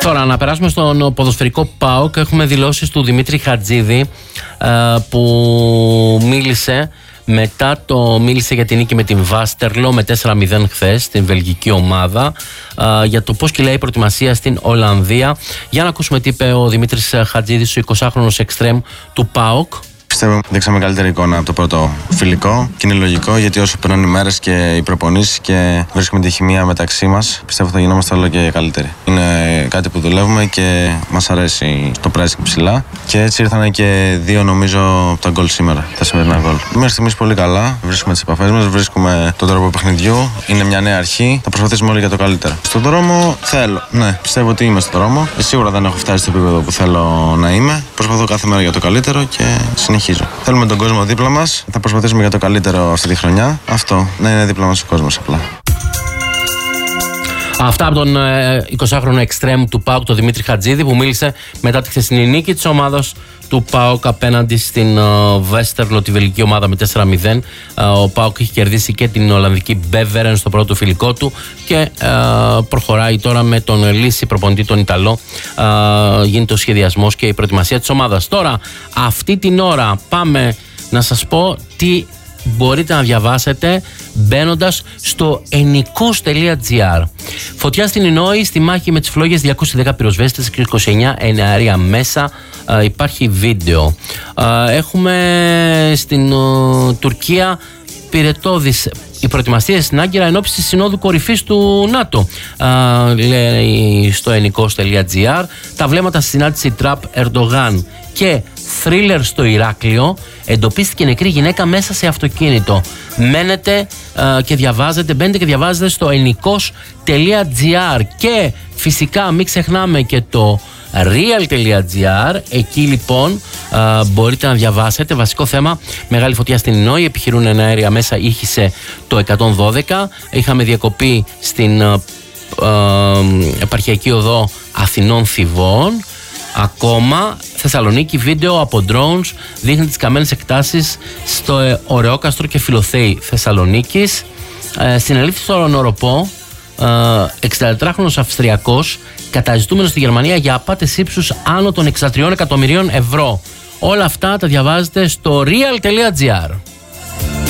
Τώρα να περάσουμε στον ποδοσφαιρικό ΠΑΟΚ. Έχουμε δηλώσεις του Δημήτρη Χατζίδη που μίλησε για την νίκη με την Βάστερλο με 4-0 χθες στην βελγική ομάδα, για το πώς κυλάει η προετοιμασία στην Ολλανδία. Για να ακούσουμε τι είπε ο Δημήτρης Χατζίδης, ο 20χρονος εξτρέμ του ΠΑΟΚ. Πιστεύω δείξαμε καλύτερη εικόνα από το πρώτο φιλικό και είναι λογικό, γιατί όσο περνάνε οι μέρες και οι προπονήσεις και βρίσκουμε τη χημεία μεταξύ μας, πιστεύω θα γινόμαστε όλο και καλύτεροι. Είναι κάτι που δουλεύουμε και μας αρέσει το pressing ψηλά και έτσι ήρθαν και δύο νομίζω από τα γκολ σήμερα, τα σημερινά γκολ. Μέχρι στιγμής πολύ καλά, βρίσκουμε τις επαφές μας, βρίσκουμε τον τρόπο παιχνιδιού, είναι μια νέα αρχή, θα προσπαθήσουμε όλοι για το καλύτερο. Στον δρόμο θέλω, ναι, πιστεύω ότι είμαι στον δρόμο. Σίγουρα δεν έχω φτάσει στο επίπεδο που θέλω να είμαι. Προσπαθώ κάθε μέρα για το καλύτερο και συνεχίζω. Θέλουμε τον κόσμο δίπλα μας. Θα προσπαθήσουμε για το καλύτερο αυτή τη χρονιά. Αυτό, να είναι δίπλα μας ο κόσμος απλά. Αυτά από τον 20χρονο εξτρέμ του ΠΑΟΚ, τον Δημήτρη Χατζίδη, που μίλησε μετά τη χθεσινή νίκη της ομάδας του ΠΑΟΚ απέναντι στην Βέστερλο, τη βελγική ομάδα, με 4-0. Ο ΠΑΟΚ έχει κερδίσει και την Ολλανδική Μπέβερεν στο πρώτο φιλικό του και προχωράει τώρα με τον Λύση προπονητή, τον Ιταλό. Γίνεται ο σχεδιασμός και η προετοιμασία της ομάδας. Τώρα, αυτή την ώρα πάμε να σας πω τι μπορείτε να διαβάσετε μπαίνοντας στο ενικός.gr. Φωτιά στην Ινόη, στη μάχη με τις φλόγες, 210 πυροσβέστες και 29 εναέρια μέσα. Υπάρχει βίντεο. Έχουμε στην Τουρκία πυρετώδης οι προετοιμασίες στην Άγκυρα εν ώψη της Συνόδου Κορυφής του ΝΑΤΟ. Λέει στο ενικός.gr. Τα βλέμματα στη συνάντηση Τραμπ Ερντογάν και θρίλερ στο Ηράκλειο. Εντοπίστηκε νεκρή γυναίκα μέσα σε αυτοκίνητο. Μένετε και διαβάζετε, μπαίνετε και διαβάζετε στο ενικός.gr. Και φυσικά μην ξεχνάμε και το real.gr. Εκεί λοιπόν μπορείτε να διαβάσετε. Βασικό θέμα, μεγάλη φωτιά στην Ινόη, επιχειρούν ένα αέρια μέσα, ήχησε το 112. Είχαμε διακοπή στην επαρχιακή οδό Αθηνών Θηβών. Ακόμα Θεσσαλονίκη, βίντεο από drones δείχνει τις καμένες εκτάσεις στο Ωρεόκαστρο και Φιλοθέη Θεσσαλονίκης. Συνελήφθη στον Οροπό 64χρονος Αυστριακός, καταζητούμενος στη Γερμανία για απάτες ύψους άνω των 63 εκατομμυρίων ευρώ. Όλα αυτά τα διαβάζετε στο real.gr.